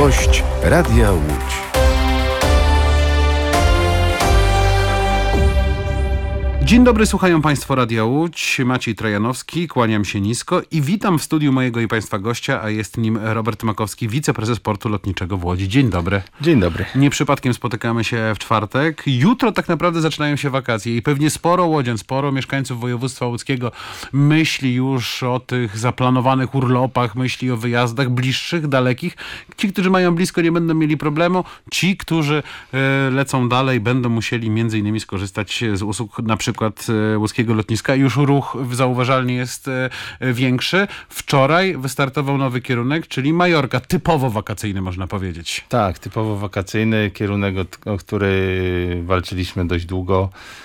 Gość Radia Łódź. Dzień dobry, słuchają Państwo Radia Łódź. Maciej Trajanowski, kłaniam się nisko i witam w studiu mojego i Państwa gościa, a jest nim Robert Makowski, wiceprezes Portu Lotniczego w Łodzi. Dzień dobry. Dzień dobry. Nie przypadkiem spotykamy się w czwartek. Jutro tak naprawdę zaczynają się wakacje i pewnie sporo łodzian, sporo mieszkańców województwa łódzkiego myśli już o tych zaplanowanych urlopach, myśli o wyjazdach bliższych, dalekich. Ci, którzy mają blisko, nie będą mieli problemu. Ci, którzy lecą dalej, będą musieli między innymi skorzystać z usług na przykład łódzkiego lotniska. Już ruch zauważalnie jest większy. Wczoraj wystartował nowy kierunek, czyli Majorka. Typowo wakacyjny, można powiedzieć. Tak, typowo wakacyjny kierunek, o który walczyliśmy dość długo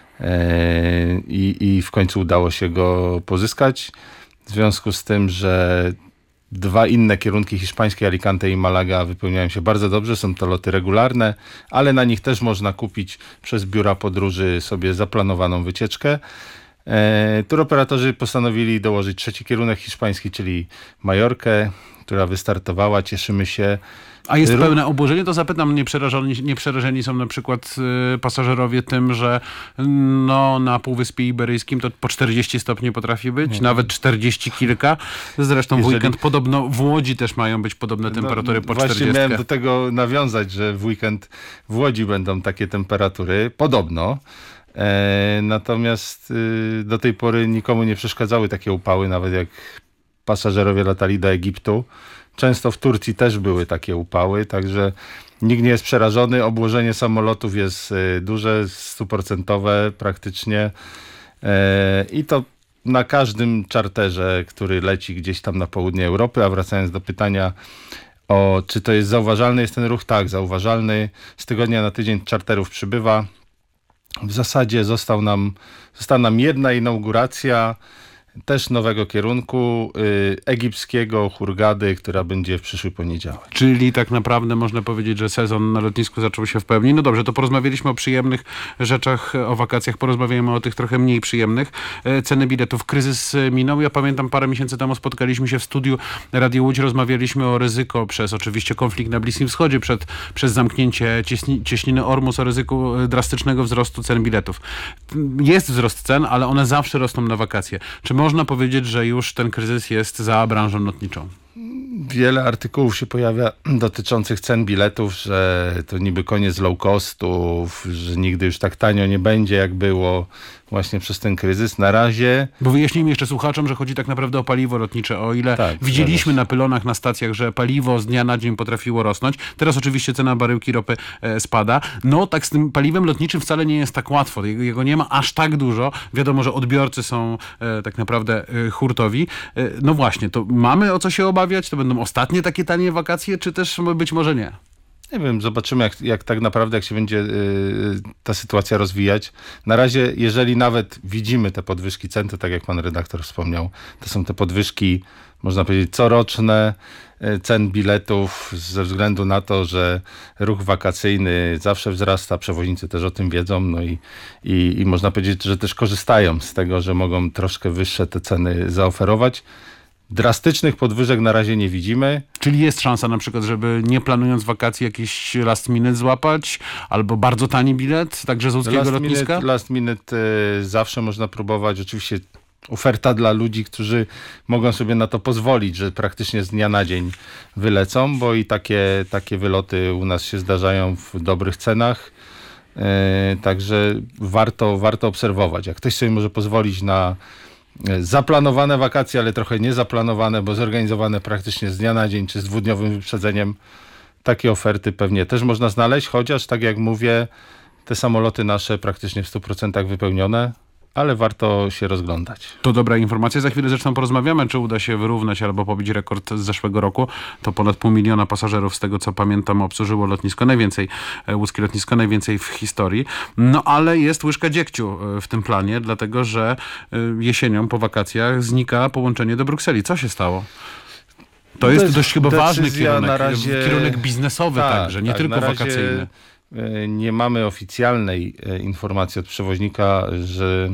i w końcu udało się go pozyskać. W związku z tym, że dwa inne kierunki hiszpańskie, Alicante i Malaga, wypełniają się bardzo dobrze. Są to loty regularne, ale na nich też można kupić przez biura podróży sobie zaplanowaną wycieczkę. Turoperatorzy postanowili dołożyć trzeci kierunek hiszpański, czyli Majorkę, która wystartowała. Cieszymy się. A jest pełne obłożenie? To zapytam, nie przerażeni są na przykład pasażerowie tym, że na Półwyspie Iberyjskim to po 40 stopni potrafi być, nawet 40 kilka. Zresztą w weekend podobno w Łodzi też mają być podobne temperatury po 40. Właśnie miałem do tego nawiązać, że w weekend w Łodzi będą takie temperatury, podobno. Natomiast do tej pory nikomu nie przeszkadzały takie upały, nawet jak pasażerowie latali do Egiptu. Często w Turcji też były takie upały, także nikt nie jest przerażony. Obłożenie samolotów jest duże, 100% praktycznie. I to na każdym czarterze, który leci gdzieś tam na południe Europy. A wracając do pytania o czy to jest zauważalny, jest ten ruch? Tak, zauważalny. Z tygodnia na tydzień czarterów przybywa. W zasadzie została nam jedna inauguracja też nowego kierunku egipskiego, Hurgady, która będzie w przyszły poniedziałek. Czyli tak naprawdę można powiedzieć, że sezon na lotnisku zaczął się w pełni. No dobrze, to porozmawialiśmy o przyjemnych rzeczach, o wakacjach, porozmawiamy o tych trochę mniej przyjemnych. Ceny biletów. Kryzys minął. Ja pamiętam, parę miesięcy temu spotkaliśmy się w studiu Radia Łódź, rozmawialiśmy o ryzyko przez oczywiście konflikt na Bliskim Wschodzie, przez zamknięcie cieśniny Ormus, o ryzyku drastycznego wzrostu cen biletów. Jest wzrost cen, ale one zawsze rosną na wakacje. Czy można powiedzieć, że już ten kryzys jest za branżą lotniczą? Wiele artykułów się pojawia dotyczących cen biletów, że to niby koniec low costów, że nigdy już tak tanio nie będzie, jak było właśnie przez ten kryzys. Na razie... Bo wyjaśnijmy jeszcze słuchaczom, że chodzi tak naprawdę o paliwo lotnicze. O ile widzieliśmy na pylonach, na stacjach, że paliwo z dnia na dzień potrafiło rosnąć. Teraz oczywiście cena baryłki ropy spada. No tak z tym paliwem lotniczym wcale nie jest tak łatwo. Jego nie ma aż tak dużo. Wiadomo, że odbiorcy są tak naprawdę hurtowi. No właśnie, to mamy o co się obawiać? To będą ostatnie takie tanie wakacje, czy też być może nie? Nie wiem, zobaczymy jak tak naprawdę, jak się będzie ta sytuacja rozwijać. Na razie, jeżeli nawet widzimy te podwyżki cen, to tak jak pan redaktor wspomniał, to są te podwyżki, można powiedzieć, coroczne cen biletów ze względu na to, że ruch wakacyjny zawsze wzrasta, przewoźnicy też o tym wiedzą, no i można powiedzieć, że też korzystają z tego, że mogą troszkę wyższe te ceny zaoferować. Drastycznych podwyżek na razie nie widzimy. Czyli jest szansa na przykład, żeby nie planując wakacji jakiś last minute złapać, albo bardzo tani bilet, także z łódzkiego lotniska? Last minute zawsze można próbować. Oczywiście oferta dla ludzi, którzy mogą sobie na to pozwolić, że praktycznie z dnia na dzień wylecą, bo i takie wyloty u nas się zdarzają w dobrych cenach. Także warto obserwować. Jak ktoś sobie może pozwolić na zaplanowane wakacje, ale trochę niezaplanowane, bo zorganizowane praktycznie z dnia na dzień, czy z dwudniowym wyprzedzeniem, takie oferty pewnie też można znaleźć, chociaż tak jak mówię, te samoloty nasze praktycznie w 100% wypełnione, ale warto się rozglądać. To dobra informacja. Za chwilę zresztą porozmawiamy, czy uda się wyrównać albo pobić rekord z zeszłego roku. To ponad 500 000 pasażerów, z tego co pamiętam, obsłużyło lotnisko. Najwięcej, łódzkie lotnisko, najwięcej w historii. No ale jest łyżka dziegciu w tym planie, dlatego że jesienią po wakacjach znika połączenie do Brukseli. Co się stało? To jest dość chyba ważny kierunek, na razie, kierunek biznesowy także, nie tylko wakacyjny. Nie mamy oficjalnej informacji od przewoźnika, że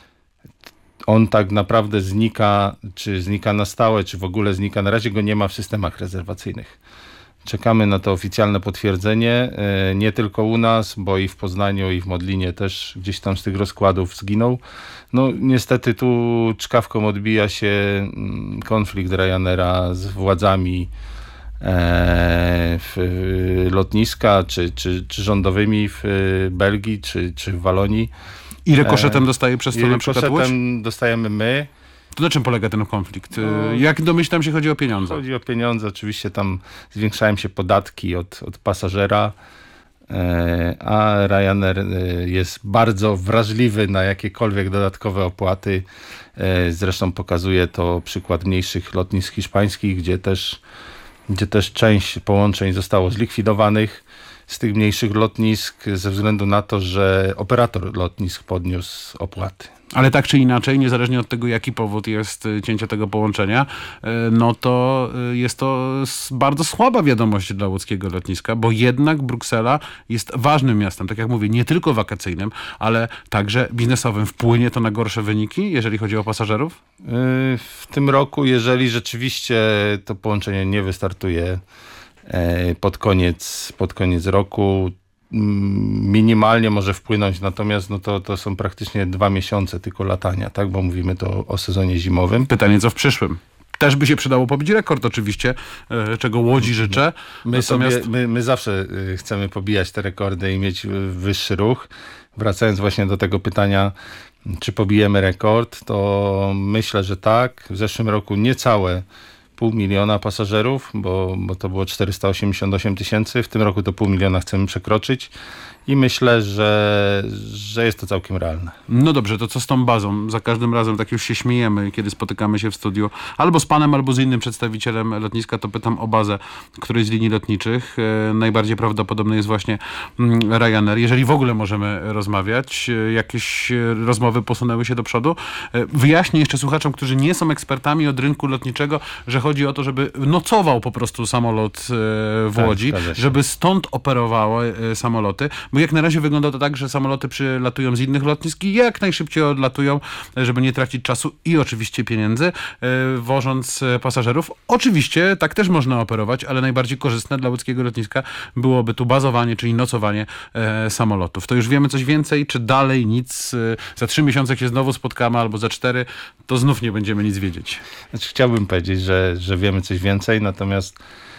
on tak naprawdę znika, czy znika na stałe, czy w ogóle znika. Na razie go nie ma w systemach rezerwacyjnych. Czekamy na to oficjalne potwierdzenie. Nie tylko u nas, bo i w Poznaniu, i w Modlinie też gdzieś tam z tych rozkładów zginął. No niestety tu czkawką odbija się konflikt Ryanaira z władzami lotniska, czy rządowymi w Belgii, czy w Walonii. I rykoszetem dostaje przez to na przykład Łódź? Rykoszetem dostajemy my. To na czym polega ten konflikt? Jak domyślam się, chodzi o pieniądze? Chodzi o pieniądze. Oczywiście tam zwiększają się podatki od pasażera, a Ryanair jest bardzo wrażliwy na jakiekolwiek dodatkowe opłaty. Zresztą pokazuje to przykład mniejszych lotnisk hiszpańskich, gdzie też część połączeń zostało zlikwidowanych z tych mniejszych lotnisk ze względu na to, że operator lotnisk podniósł opłaty. Ale tak czy inaczej, niezależnie od tego, jaki powód jest cięcia tego połączenia, no to jest to bardzo słaba wiadomość dla łódzkiego lotniska, bo jednak Bruksela jest ważnym miastem, tak jak mówię, nie tylko wakacyjnym, ale także biznesowym. Wpłynie to na gorsze wyniki, jeżeli chodzi o pasażerów? W tym roku, jeżeli rzeczywiście to połączenie nie wystartuje pod koniec roku, minimalnie może wpłynąć, natomiast no to są praktycznie 2 miesiące tylko latania, tak? Bo mówimy to o sezonie zimowym. Pytanie, co w przyszłym? Też by się przydało pobić rekord oczywiście, czego Łodzi życzę. My zawsze chcemy pobijać te rekordy i mieć wyższy ruch. Wracając właśnie do tego pytania, czy pobijemy rekord, to myślę, że tak. W zeszłym roku niecałe 500 000 pasażerów, bo to było 488 000. W tym roku to 500 000 chcemy przekroczyć i myślę, że jest to całkiem realne. No dobrze, to co z tą bazą? Za każdym razem tak już się śmiejemy, kiedy spotykamy się w studiu. Albo z panem, albo z innym przedstawicielem lotniska, to pytam o bazę którejś z linii lotniczych. Najbardziej prawdopodobny jest właśnie Ryanair. Jeżeli w ogóle możemy rozmawiać, jakieś rozmowy posunęły się do przodu. Wyjaśnię jeszcze słuchaczom, którzy nie są ekspertami od rynku lotniczego, że chodzi o to, żeby nocował po prostu samolot w Łodzi, żeby stąd operowały samoloty. Bo jak na razie wygląda to tak, że samoloty przylatują z innych lotnisk i jak najszybciej odlatują, żeby nie tracić czasu i oczywiście pieniędzy, wożąc pasażerów. Oczywiście tak też można operować, ale najbardziej korzystne dla łódzkiego lotniska byłoby tu bazowanie, czyli nocowanie samolotów. To już wiemy coś więcej, czy dalej nic? Za 3 miesiące jak się znowu spotkamy, albo za 4, to znów nie będziemy nic wiedzieć. Znaczy, chciałbym powiedzieć, że wiemy coś więcej, natomiast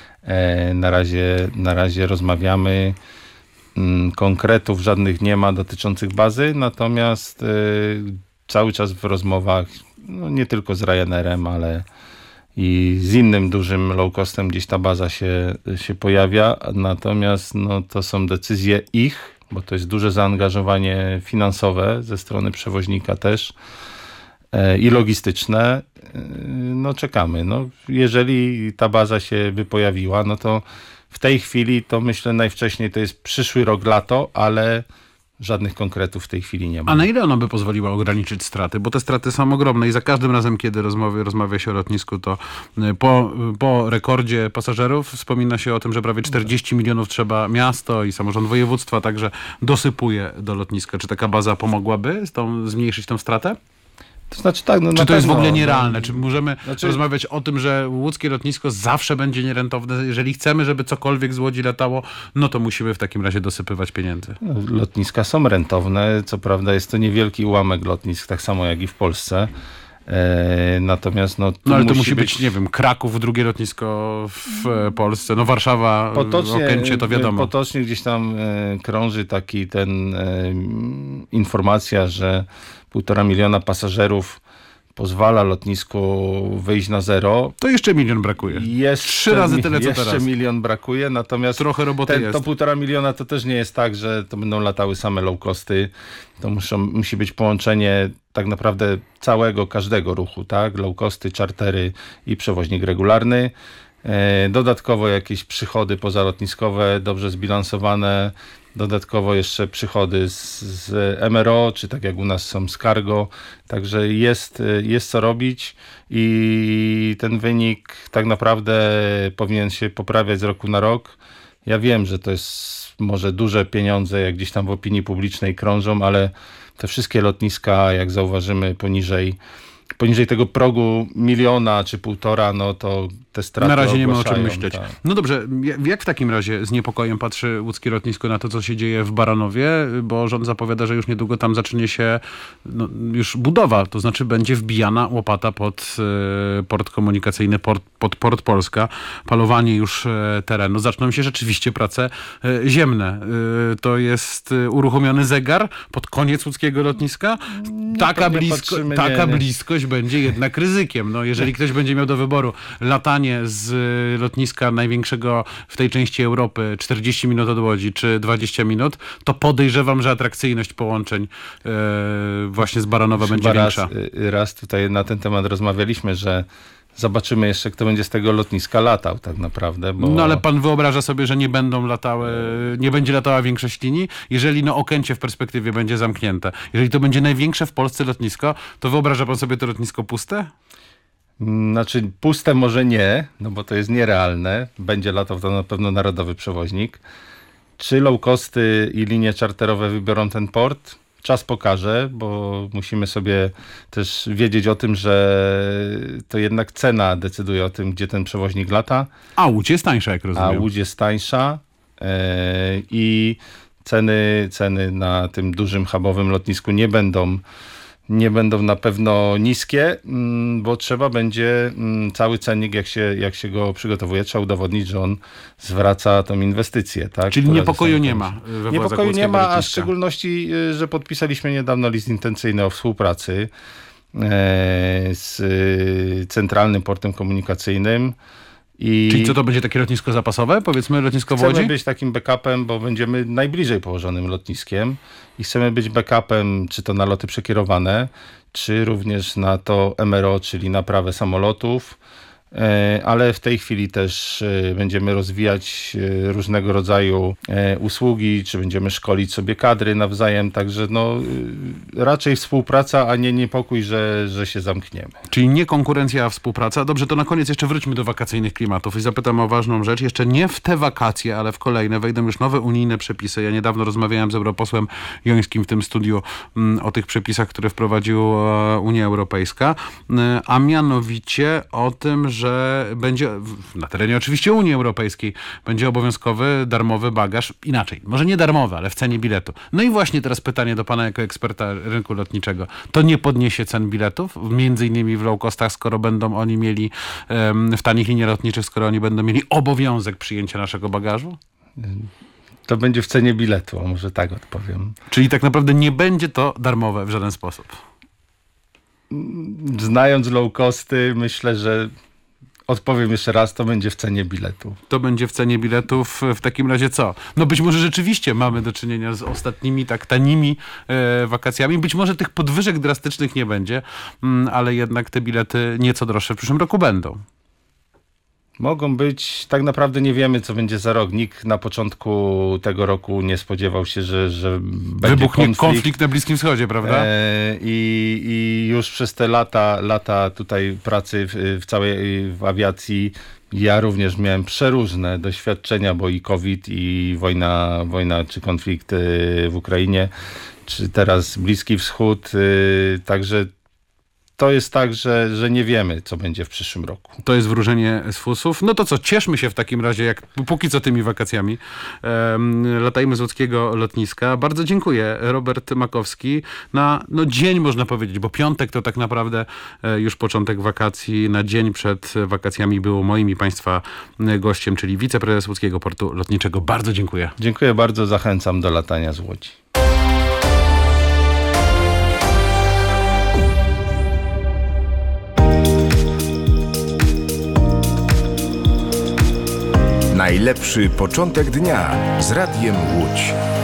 na razie rozmawiamy. Konkretów żadnych nie ma dotyczących bazy, natomiast cały czas w rozmowach, no nie tylko z Ryanairem, ale i z innym dużym low costem gdzieś ta baza się pojawia, natomiast no, to są decyzje ich, bo to jest duże zaangażowanie finansowe ze strony przewoźnika też i logistyczne. No czekamy. No, jeżeli ta baza się by pojawiła, no to w tej chwili to myślę najwcześniej to jest przyszły rok, lato, ale żadnych konkretów w tej chwili nie ma. A na ile ona by pozwoliła ograniczyć straty? Bo te straty są ogromne i za każdym razem, kiedy rozmawia się o lotnisku, to po rekordzie pasażerów wspomina się o tym, że prawie 40 milionów trzeba miasto i samorząd województwa także dosypuje do lotniska. Czy taka baza pomogłaby zmniejszyć tą stratę? To znaczy tak, no czy to jest w ogóle nierealne? Czy możemy rozmawiać o tym, że łódzkie lotnisko zawsze będzie nierentowne? Jeżeli chcemy, żeby cokolwiek z Łodzi latało, no to musimy w takim razie dosypywać pieniędzy. Lotniska są rentowne. Co prawda jest to niewielki ułamek lotnisk, tak samo jak i w Polsce. Natomiast ale to musi być, nie wiem, Kraków, drugie lotnisko w Polsce, no Warszawa, Okęcie, to wiadomo. Potocznie gdzieś tam krąży informacja, że 1,5 miliona pasażerów pozwala lotnisku wyjść na zero. To jeszcze 1 milion brakuje. 3 razy tyle, co teraz. Jeszcze 1 milion brakuje, natomiast trochę roboty jest. To 1,5 miliona to też nie jest tak, że to będą latały same low costy. To musi być połączenie tak naprawdę każdego ruchu, tak? Low costy, czartery i przewoźnik regularny. Dodatkowo jakieś przychody pozalotniskowe, dobrze zbilansowane. Dodatkowo jeszcze przychody z MRO, czy tak jak u nas są z cargo. Także jest co robić i ten wynik tak naprawdę powinien się poprawiać z roku na rok. Ja wiem, że to jest może duże pieniądze, jak gdzieś tam w opinii publicznej krążą, ale te wszystkie lotniska, jak zauważymy, poniżej tego progu 1 miliona czy 1,5, no to te straty Na razie nie ma o czym ogłaszają, myśleć. tak. No dobrze, jak w takim razie z niepokojem patrzy łódzkie lotnisko na to, co się dzieje w Baranowie? Bo rząd zapowiada, że już niedługo tam zacznie się już budowa, to znaczy będzie wbijana łopata pod port komunikacyjny, pod Port Polska, palowanie już terenu. Zaczną się rzeczywiście prace ziemne. To jest uruchomiony zegar pod koniec łódzkiego lotniska? Taka bliskość będzie jednak ryzykiem. No, jeżeli ktoś będzie miał do wyboru latanie z lotniska największego w tej części Europy 40 minut od Łodzi czy 20 minut, to podejrzewam, że atrakcyjność połączeń właśnie z Baranowa będzie większa. Raz tutaj na ten temat rozmawialiśmy, że zobaczymy jeszcze, kto będzie z tego lotniska latał tak naprawdę. Bo... No ale pan wyobraża sobie, że nie będzie latała większość linii, jeżeli Okęcie w perspektywie będzie zamknięte. Jeżeli to będzie największe w Polsce lotnisko, to wyobraża pan sobie to lotnisko puste? Znaczy puste może nie, no bo to jest nierealne. Będzie latał to na pewno narodowy przewoźnik. Czy low costy i linie czarterowe wybiorą ten port? Czas pokaże, bo musimy sobie też wiedzieć o tym, że to jednak cena decyduje o tym, gdzie ten przewoźnik lata. A Łódź jest tańsza, jak rozumiem. A Łódź jest tańsza i ceny na tym dużym hubowym lotnisku nie będą na pewno niskie, bo trzeba będzie cały cennik, jak się go przygotowuje, trzeba udowodnić, że on zwraca tą inwestycję. Tak? Czyli niepokoju nie ma. Niepokoju nie ma, a w szczególności, że podpisaliśmy niedawno list intencyjny o współpracy z Centralnym Portem Komunikacyjnym. Czyli co, to będzie takie lotnisko zapasowe? Powiedzmy lotnisko w Łodzi? Chcemy być takim backupem, bo będziemy najbliżej położonym lotniskiem i chcemy być backupem, czy to na loty przekierowane, czy również na to MRO, czyli naprawę samolotów, ale w tej chwili też będziemy rozwijać różnego rodzaju usługi, czy będziemy szkolić sobie kadry nawzajem, także raczej współpraca, a nie niepokój, że się zamkniemy. Czyli nie konkurencja, a współpraca. Dobrze, to na koniec jeszcze wróćmy do wakacyjnych klimatów i zapytam o ważną rzecz. Jeszcze nie w te wakacje, ale w kolejne wejdą już nowe unijne przepisy. Ja niedawno rozmawiałem z europosłem Jońskim w tym studiu o tych przepisach, które wprowadziła Unia Europejska, a mianowicie o tym, że będzie na terenie oczywiście Unii Europejskiej będzie obowiązkowy darmowy bagaż. Inaczej, może nie darmowy, ale w cenie biletu. No i właśnie teraz pytanie do pana jako eksperta rynku lotniczego. To nie podniesie cen biletów? Między innymi w low costach, skoro będą oni mieli w tanich liniach lotniczych, skoro oni będą mieli obowiązek przyjęcia naszego bagażu? To będzie w cenie biletu, a może tak odpowiem. Czyli tak naprawdę nie będzie to darmowe w żaden sposób? Znając low costy, myślę, że odpowiem jeszcze raz, to będzie w cenie biletu. To będzie w cenie biletów. W takim razie co? No być może rzeczywiście mamy do czynienia z ostatnimi tak tanimi wakacjami. Być może tych podwyżek drastycznych nie będzie, ale jednak te bilety nieco droższe w przyszłym roku będą. Mogą być, tak naprawdę nie wiemy, co będzie za rok. Nikt na początku tego roku nie spodziewał się, że będzie wybuchnie konflikt na Bliskim Wschodzie, prawda? I już przez te lata tutaj pracy w awiacji ja również miałem przeróżne doświadczenia, bo i COVID, i wojna czy konflikt w Ukrainie, czy teraz Bliski Wschód, także to jest tak, że nie wiemy, co będzie w przyszłym roku. To jest wróżenie z fusów. No to co, cieszmy się w takim razie, jak póki co tymi wakacjami. Latajmy z łódzkiego lotniska. Bardzo dziękuję. Robert Makowski na dzień, można powiedzieć, bo piątek to tak naprawdę już początek wakacji. Na dzień przed wakacjami był moim i państwa gościem, czyli wiceprezes Łódzkiego Portu Lotniczego. Bardzo dziękuję. Dziękuję bardzo. Zachęcam do latania z Łodzi. Najlepszy początek dnia z Radiem Łódź.